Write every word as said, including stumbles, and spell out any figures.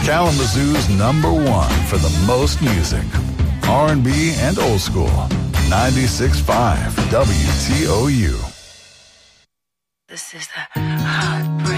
Kalamazoo's number one for the most music. R and B and old school. ninety-six point five W T O U. This is the heartbreak.